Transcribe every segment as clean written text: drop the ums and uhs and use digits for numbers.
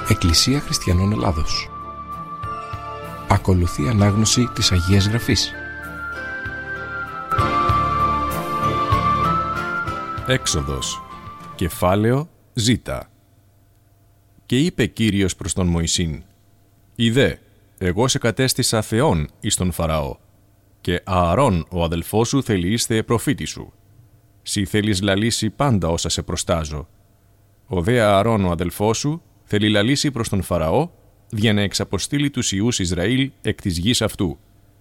Εκκλησία Χριστιανών Ελλάδος. Ακολουθεί ανάγνωση της Αγίας Γραφής. Έξοδος. Κεφάλαιο Ζ. Και είπε Κύριος προς τον Μωυσήν: «Ιδέ, εγώ σε κατέστησα Θεόν εις τον Φαραώ, και Ααρών ο αδελφός σου θέλει είστε προφήτη σου. Συ θέλεις λαλήσει πάντα όσα σε προστάζω. Ο δε Ααρών ο αδελφός σου θέλει λαλήσει προς τον Φαραώ, για να εξαποστείλει τους ιούς Ισραήλ εκ της γης αυτού.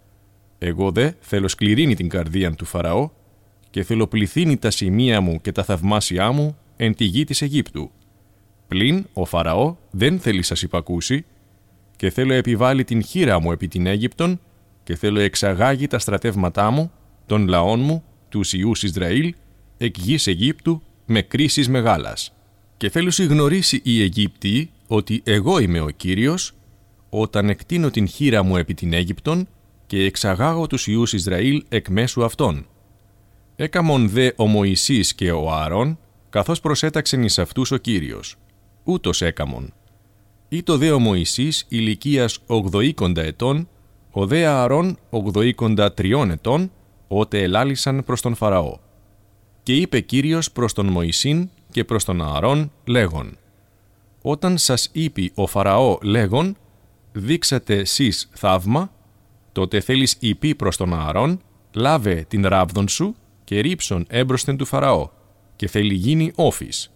Εγώ δε θέλω σκληρύνει την καρδίαν του Φαραώ, και θέλω πληθύνει τα σημεία μου και τα θαυμάσια μου εν τη γη της Αιγύπτου. Πλην ο Φαραώ δεν θέλει σας υπακούσει, και θέλω επιβάλλει την χείρα μου επί την Αίγυπτον, και θέλω εξαγάγει τα στρατεύματά μου, των λαών μου, τους ιούς Ισραήλ, εκ γης Αιγύπτου, με κρίσεις μεγάλας. Και θέλω γνωρίσει οι Αιγύπτιοι ότι εγώ είμαι ο Κύριος, όταν εκτείνω την χείρα μου επί την Αίγυπτον και εξαγάγω τους ιούς Ισραήλ εκ μέσου αυτών. Έκαμον δε ο Μωυσής και ο Ααρών, καθώς προσέταξεν εις αυτούς ο Κύριος. Ούτως έκαμον. Ήτο δε ο Μωυσής ηλικίας 80 ετών, ο δε Ααρών 83 ετών, ότε ελάλησαν προς τον Φαραώ. Και είπε Κύριος προς τον Μωυσήν και προς τον Ααρών λέγον: «Όταν σας είπε ο Φαραώ λέγον, δείξατε εσείς θαύμα, τότε θέλεις είπε προς τον Ααρών, λάβε την ράβδον σου και ρίψον έμπροσθεν του Φαραώ, και θέλει γίνει όφης».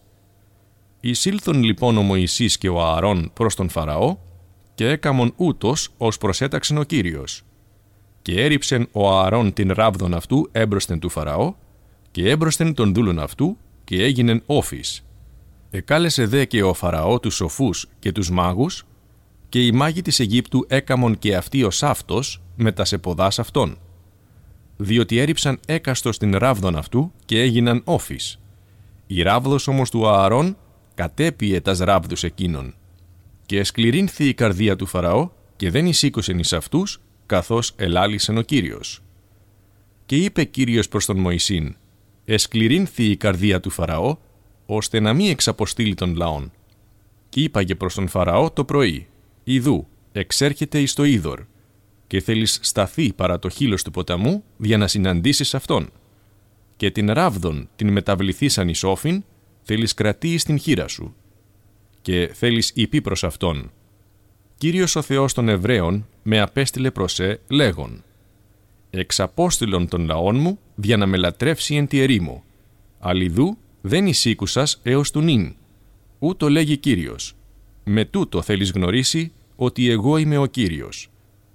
Εισήλθον λοιπόν ο Μωυσής και ο Ααρών προς τον Φαραώ, και έκαμον ούτως ως προσέταξεν ο Κύριος. Και έριψεν ο Ααρών την ράβδον αυτού έμπροσθεν του Φαραώ, και έμπροσθεν των δούλων αυτού, και έγινεν όφης. Εκάλεσε δε και ο Φαραώ τους σοφούς και τους μάγους, και οι μάγοι της Αιγύπτου έκαμον και αυτοί ως αυτός με τα σεποδάς αυτών. Διότι έριψαν έκαστος την ράβδον αυτού και έγιναν όφης. Η ράβδος όμως του Ααρών κατέπιε τας ράβδους εκείνων. Και εσκληρύνθη η καρδία του Φαραώ και δεν εισήκωσεν εις αυτούς, καθώς ελάλησεν ο Κύριος. Και είπε Κύριος προς τον Μωυσήν: «Εσκληρύνθη η καρδία του Φαραώ, ώστε να μη εξαποστείλει των λαών». Και είπαγε προς τον Φαραώ το πρωί: «Ιδού, εξέρχεται εις το είδωρ, και θέλεις σταθεί παρά το χείλος του ποταμού, για να συναντήσεις αυτόν. Και την ράβδον την μεταβληθήσαν εις όφιν, θέλεις κρατείς την χείρα σου. Και θέλεις είπε προς αυτόν: Κύριος ο Θεός των Εβραίων με απέστειλε προς σε, λέγον: εξαπόστειλον των λαών μου, για να με λατρεύσει εν τη ερήμο. Αλλιδού δεν εισήκουσας έως του νυν. Ούτω λέγει Κύριος. Με τούτο θέλεις γνωρίσει ότι εγώ είμαι ο Κύριος.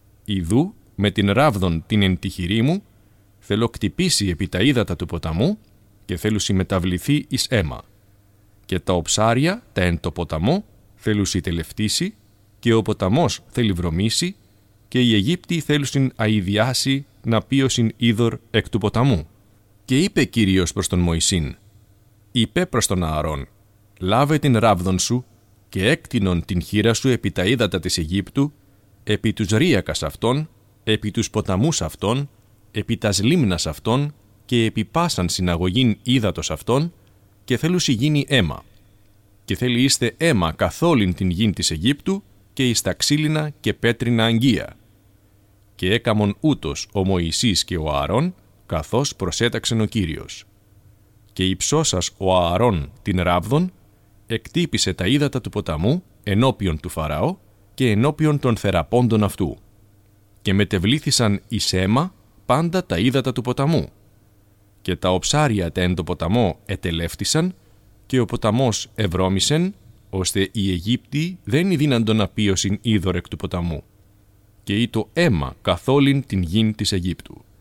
Ιδού με την ράβδον την εν τη χειρή μου, θέλω κτυπήσει επί τα ύδατα του ποταμού, και θέλω συμμεταβληθεί εις αίμα. Και τα οψάρια, τα εν το ποταμό, θέλουσι τελευτήσει, και ο ποταμός θέλει βρωμήσει, και οι Αιγύπτιοι θέλουσιν αηδιάσει να πίωσιν είδωρ εκ του ποταμού. Και είπε Κύριος προς τον Μωυσήν: είπε προς τον Ααρών: λάβε την ράβδον σου και έκτινον την χείρα σου επί τα ύδατα της Αιγύπτου, επί τους ρίακας αυτών, επί τους ποταμούς αυτών, επί τας λίμνας αυτών και επί πάσαν συναγωγήν ύδατος αυτών, και θέλουσι γίνει αίμα. Και θέλει είστε αίμα καθόλην την γην της Αιγύπτου και εις τα ξύλινα και πέτρινα αγγεία. Και έκαμον ούτως ο Μωυσής και ο Ααρών, καθώς προσέταξεν ο Κύριος. Και υψώσας ο Ααρών την ράβδον, εκτύπησε τα ύδατα του ποταμού ενώπιον του Φαραώ και ενώπιον των θεραπώντων αυτού. Και μετεβλήθησαν εις αίμα πάντα τα ύδατα του ποταμού. Και τα οψάρια τα εν το ποταμό ετελεύτησαν, και ο ποταμός ευρώμησεν, ώστε οι Αιγύπτιοι δεν ειδύναντο να πίωσιν είδωρ εκ του ποταμού. Και ήτο αίμα καθόλην την γην της Αιγύπτου.